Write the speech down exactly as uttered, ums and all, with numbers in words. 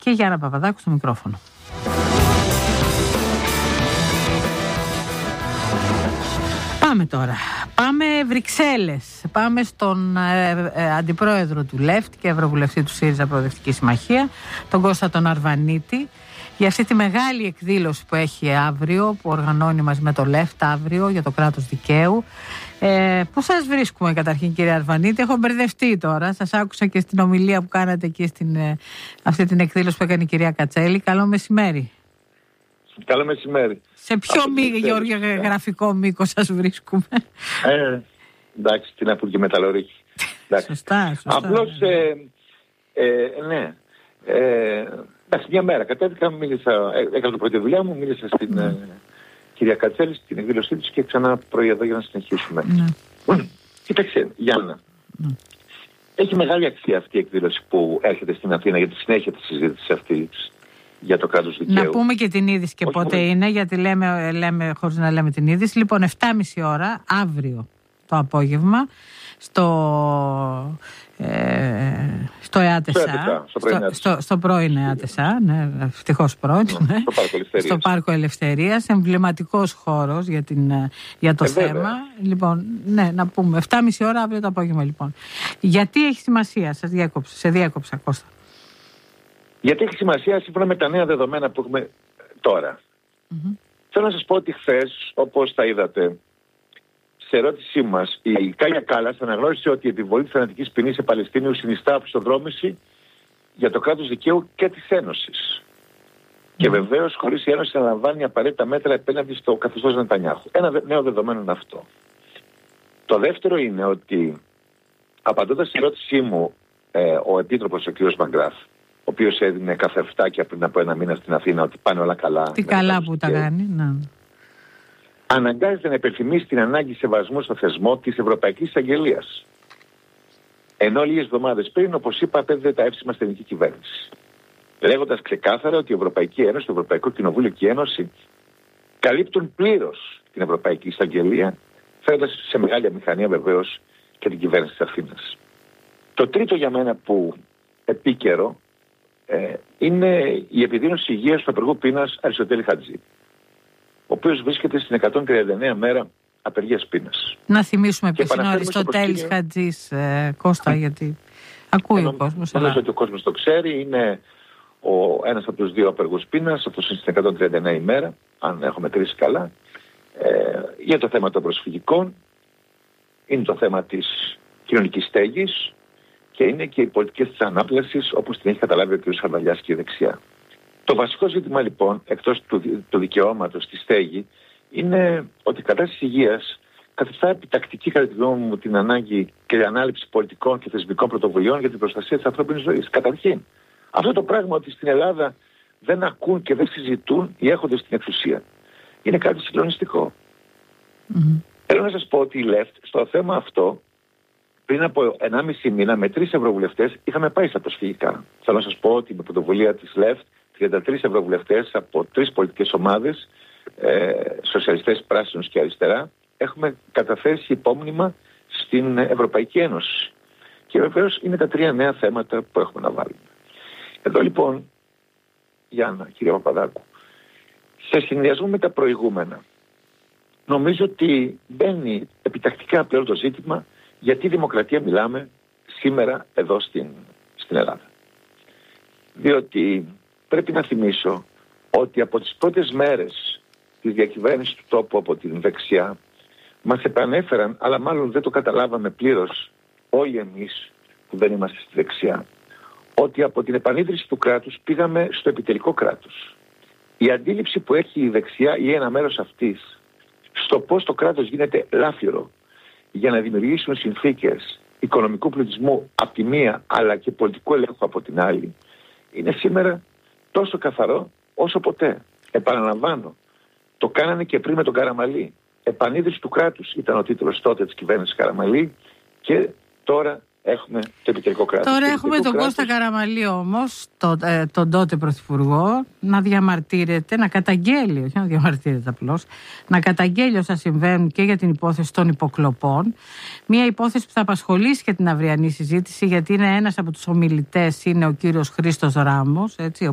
και Γιάννα Παπαδάκου στο μικρόφωνο. Πάμε τώρα. Πάμε Βρυξέλλες. Πάμε στον ε, ε, αντιπρόεδρο του Λεφτ και ευρωβουλευτή του ΣΥΡΙΖΑ Προοδευτική Συμμαχία, τον Κώστα τον Αρβανίτη, για αυτή τη μεγάλη εκδήλωση που έχει αύριο, που οργανώνει μαζί με το Λεφτ αύριο για το κράτος δικαίου. Ε, πού σας βρίσκουμε καταρχήν, κύριε Αρβανίτη? Έχω μπερδευτεί τώρα. Σας άκουσα και στην ομιλία που κάνατε εκεί στην ε, αυτή την εκδήλωση που έκανε η κυρία Κατσέλη. Καλό μεσημέρι. Καλό μεσημέρι. Σε ποιο μη, γραφικό μήκο σας βρίσκουμε? Ε, εντάξει, τι να πω και μεταλλορίκη. Σωστά, σωστά. Απλώς, ε, ε, ναι. Ε, εντάξει, μια μέρα κατέβηκα, μίλησα, έκανα το πρώτη δουλειά μου, μίλησα στην mm. ε, κυρία Κατσέλη, στην εκδήλωσή της και ξανά πρωί εδώ για να συνεχίσουμε. Mm. Mm. Κοίταξε, Γιάννα. Mm. Έχει μεγάλη αξία αυτή η εκδήλωση που έρχεται στην Αθήνα για τη συνέχεια της συζήτησης αυτής για το κράτος δικαίου. Να πούμε και την είδηση και όχι πότε μόνο είναι, γιατί λέμε, λέμε χωρίς να λέμε την είδηση. Λοιπόν, εφτά και μισή ώρα αύριο το απόγευμα στο, ε, στο ΕΑΤΕΣΑ, στο, στο, στο, στο πρώην ΕΑΤΕΣΑ, ναι, ευτυχώς πρώην, ναι, στο, Πάρκο στο Πάρκο Ελευθερίας, εμβληματικός χώρος για, την, για το ε, θέμα. Βέβαια. Λοιπόν, ναι, να πούμε, εφτά και μισή ώρα αύριο το απόγευμα, λοιπόν. Γιατί έχει σημασία, σας διέκοψα, σε διέκοψα, Κώστα? Γιατί έχει σημασία σύμφωνα με τα νέα δεδομένα που έχουμε τώρα. Mm-hmm. Θέλω να σας πω ότι χθες, όπως τα είδατε, σε ερώτησή μας, η Κάγια Κάλλας αναγνώρισε ότι η επιβολή της θανατικής ποινής σε Παλαιστίνιους συνιστά οπισθοδρόμηση για το κράτος δικαίου και της Ένωσης. Mm-hmm. Και βεβαίως χωρίς η Ένωση να λαμβάνει απαραίτητα μέτρα απέναντι στο καθεστώς Νετανιάχου. Ένα νέο δεδομένο είναι αυτό. Το δεύτερο είναι ότι, απαντώντας στην ερώτησή μου, ε, ο Επίτροπος, ο κ. Μαγκράφ, ο οποίος έδινε καφευτάκια πριν από ένα μήνα στην Αθήνα ότι πάνε όλα καλά. Τι καλά που τα κάνει, ναι. Αναγκάζεται να υπενθυμίσει την ανάγκη σεβασμού στο θεσμό της Ευρωπαϊκής Εισαγγελίας. Ενώ λίγες εβδομάδες πριν, όπως είπα, απέδιδε τα εύσημα στην ελληνική κυβέρνηση. Λέγοντας ξεκάθαρα ότι η Ευρωπαϊκή Ένωση, το Ευρωπαϊκό Κοινοβούλιο και η Ένωση καλύπτουν πλήρως την Ευρωπαϊκή Εισαγγελία, φέροντας σε μεγάλη αμηχανία βεβαίως και την κυβέρνηση της Αθήνας. Το τρίτο για μένα που επίκαιρο Ε, είναι η επιδείνωση υγείας του απεργού πείνας Αριστοτέλη Χατζή, ο οποίος βρίσκεται στην εκατόν τριάντα εννέα μέρα απεργίας πείνας. Να θυμίσουμε ποιος είναι ο Αριστοτέλης Χατζής, ε, Κώστα, γιατί ακούει ο κόσμος. Νομίζω ότι ο κόσμος το ξέρει. Είναι ο, ένας από τους δύο απεργούς πείνας, αυτός είναι στην εκατόν τριάντα εννέα ημέρα, αν έχω μετρήσει καλά, ε, για το θέμα των προσφυγικών. Είναι το θέμα της κοινωνικής στέγης και είναι και οι πολιτικές της ανάπλασης, όπως την έχει καταλάβει ο κ. Χαρδαλιάς και η δεξιά. Το βασικό ζήτημα λοιπόν, εκτός του, του δικαιώματος στη στέγη, είναι ότι η κατάσταση υγείας καθιστά επιτακτική κατά τη γνώμη μου την ανάγκη και ανάληψη πολιτικών και θεσμικών πρωτοβουλειών για την προστασία της ανθρώπινης ζωής. Καταρχήν, αυτό το πράγμα ότι στην Ελλάδα δεν ακούν και δεν συζητούν οι έχοντες στην εξουσία είναι κάτι συγκλονιστικό. Mm-hmm. Θέλω να σας πω ότι η Λεφτ στο θέμα αυτό, πριν από ενάμιση μήνα, με τρεις ευρωβουλευτές είχαμε πάει στα προσφυγικά. Θέλω να σας πω ότι με πρωτοβουλία της Λεφτ, τριάντα τρεις ευρωβουλευτές από τρεις πολιτικές ομάδες, ε, σοσιαλιστές, πράσινους και αριστερά, έχουμε καταθέσει υπόμνημα στην Ευρωπαϊκή Ένωση. Και βεβαίως είναι τα τρία νέα θέματα που έχουμε να βάλουμε. Εδώ λοιπόν, Γιάννα, κύριε Παπαδάκου, σε συνδυασμό με τα προηγούμενα, νομίζω ότι μπαίνει επιτακτικά πλέον το ζήτημα γιατί δημοκρατία μιλάμε σήμερα εδώ στην, στην Ελλάδα. Διότι πρέπει να θυμίσω ότι από τις πρώτες μέρες της διακυβέρνησης του τόπου από την δεξιά μας επανέφεραν, αλλά μάλλον δεν το καταλάβαμε πλήρως όλοι εμείς που δεν είμαστε στη δεξιά, ότι από την επανίδρυση του κράτους πήγαμε στο επιτελικό κράτος. Η αντίληψη που έχει η δεξιά ή ένα μέρος αυτής στο πώς το κράτος γίνεται λάφυρο για να δημιουργήσουν συνθήκες οικονομικού πλουτισμού από τη μία αλλά και πολιτικού ελέγχου από την άλλη, είναι σήμερα τόσο καθαρό όσο ποτέ. Επαναλαμβάνω, το κάνανε και πριν με τον Καραμαλή. Επανίδρυση του κράτους ήταν ο τίτλος τότε της κυβέρνησης Καραμαλή και τώρα έχουμε το επιτελικό κράτος. Τώρα έχουμε τον κράτος... Κώστα Καραμαλή όμως, το, ε, τον τότε πρωθυπουργό, να διαμαρτύρεται, να καταγγέλει, όχι να διαμαρτύρεται απλώς, να καταγγέλει όσα συμβαίνουν και για την υπόθεση των υποκλοπών. Μια υπόθεση που θα απασχολήσει και την αυριανή συζήτηση, γιατί είναι ένας από τους ομιλητές, είναι ο κύριος Χρήστος Ράμος, έτσι,